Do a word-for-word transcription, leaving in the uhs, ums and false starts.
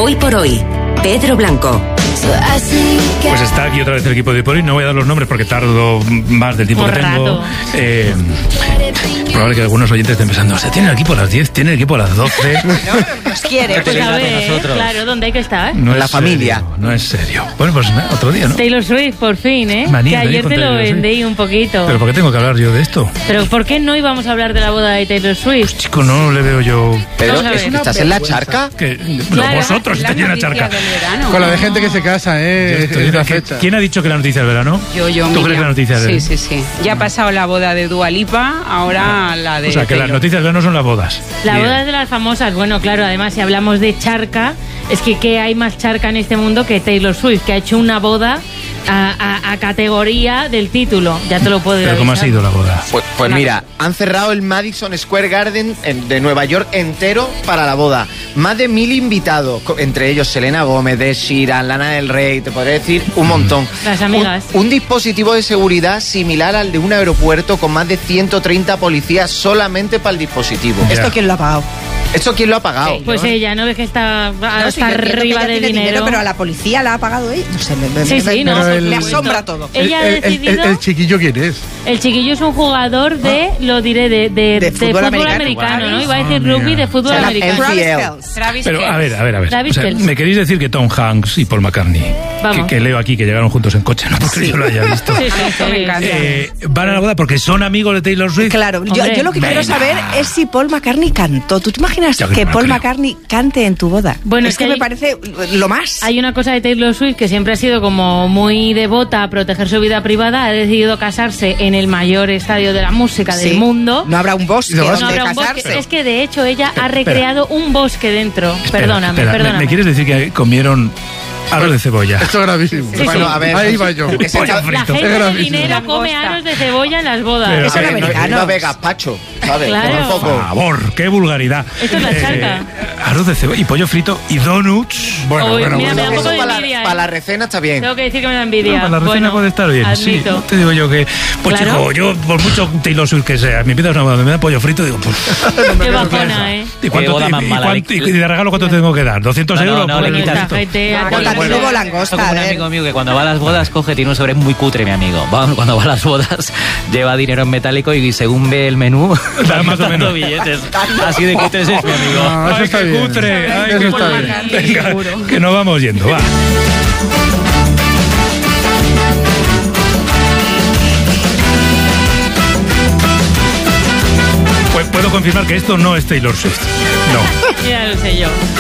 Hoy por hoy, Pedro Blanco. Pues está aquí otra vez el equipo de Hoy por Hoy. No voy a dar los nombres porque tardo más del tiempo Por que tengo. rato. Eh, probable que algunos oyentes estén pensando, o sea, tiene el equipo a las diez, tiene el equipo a las doce. Nos quiere. Pues a ver, claro, ¿dónde hay que estar? No La es familia. serio, no es serio. Bueno, pues nada, otro día, ¿no? Taylor Swift, por fin, ¿eh? Manía, que venir ayer con te lo Taylor Swift. vendí un poquito. ¿Pero por qué tengo que hablar yo de esto? Pero ¿por qué no íbamos a hablar de la boda de Taylor Swift? Chico, no le veo yo... Pero, Vamos a ver. ¿estás en la charca? Que, Claro, vosotros estáis en la charca. Con la de gente que se casa, ¿eh? Estoy- Es la ¿Qué- fecha. ¿Quién ha dicho que la noticia del verano? Yo, yo, ¿Tú Miriam. crees que la noticia del Sí, sí, sí. Ya ha pasado la boda de Dua Lipa, ahora la de O sea, que las Taylor. noticias del verano son las bodas. La Bien. boda es de las famosas. Bueno, claro, además, si hablamos de charca, es que ¿qué hay más charca en este mundo que Taylor Swift, que ha hecho una boda a, a- a categoría del título? Ya te lo puedo ¿Pero avisar. cómo ha sido la boda? Pues, pues mira, han cerrado el Madison Square Garden en- de Nueva York entero para la boda. Más de mil invitados, co- entre ellos Selena Gómez, Ed Sheeran, Lana del Rey, te podría decir un montón. Las amigas. Un, un dispositivo de seguridad similar al de un aeropuerto con más de ciento treinta policías solamente para el dispositivo. Ya. ¿Esto quién lo ha pagado? ¿Esto quién lo ha pagado? Pues ella, ¿no ves que está No, hasta sí, yo entiendo que arriba ella de tiene dinero? Pero a la policía la ha pagado ella. No sé, me, me, Sí, me- sí, me- no, Pero el- me por supuesto. asombra todo. Ella ha el, el- el- decidido... el chiquillo, ¿quién es? El chiquillo es un jugador de, lo diré, de, de, de fútbol, americano, americano. ¿no? Iba a decir Ah, rugby mira. de fútbol O sea, la americano. N F L. Travis Pero, a Kelce. ver, a ver, a ver. Travis O sea, Kelce. ¿me queréis decir que Tom Hanks y Paul McCartney, Vamos. que, que leo aquí que llegaron juntos en coche, no porque yo lo haya visto, Sí, sí, sí. Me encanta. eh, van a la boda porque son amigos de Taylor Swift? Claro, yo, Hombre, yo lo que quiero venga. saber es si Paul McCartney cantó. ¿Tú te imaginas Yo que que no Paul creo. McCartney cante en tu boda? Bueno, es es que, que me hay- parece lo más. Hay una cosa de Taylor Swift que siempre ha sido como muy devota a proteger su vida privada. Ha decidido casarse en el mayor estadio de la música Sí. del mundo. No habrá un bosque No, donde No habrá un casarse. bosque. Es que de hecho ella ha Espera. recreado un bosque dentro. Espera, perdóname, espera, ¿me- perdóname. ¿Me quieres decir que comieron arroz de cebolla? Esto es gravísimo. Sí, Bueno, sí. a ver. Ahí va yo. Ese Pollo está- frito. La gente Es de gravísimo. dinero come Langosta. aros de cebolla en las bodas. Pero- Son A ver, no, americanos. no ve gazpacho, ¿sabes? Claro. Tampoco. Por favor, qué vulgaridad. Esto es la charca. Arroz de cebolla y pollo frito y donuts. Bueno, Uy, bueno, mira, me da bueno. un poco de Eso para, envidia, la, ¿eh? para la recena está bien. Tengo que decir que me da envidia. No, para la recena Bueno, puede estar bien, sí. admito. No te digo yo que... Pues Claro. chico, yo por mucho Taylor Swift que sea, me invitas a una boda, me da pollo frito, digo, pues... Qué bajona, ¿eh? ¿Y, cuánto boda te- más y mala, cuánto- le- y de regalo cuánto tengo que dar? ¿doscientos No, no, euros? no, por le el quitas. bonito? Gente, Ah, a con Taylor la Swift. nuevo Esto langosta. como a un ver. amigo mío que cuando va a las bodas coge, tiene un sobre muy cutre, mi amigo. Va- Cuando va a las bodas lleva dinero en metálico y según ve el menú, Da más o dando menos. billetes. Así de cutres es mi amigo. No, eso Ay, está qué bien. cutre, ay, Eso qué está cutre. bien. Venga, que nos vamos yendo, va. Pues puedo confirmar que esto no es Taylor Swift. No. Ya lo sé yo.